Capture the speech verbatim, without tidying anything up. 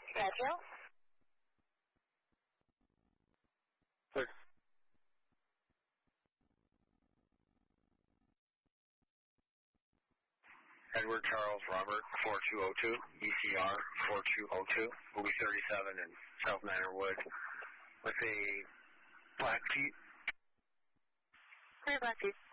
Roger. Clear. Edward Charles Robert four two oh two, E C R four two oh two, will be thirty-seven in South Manor Wood with a black Jeep. Clear, black Jeep.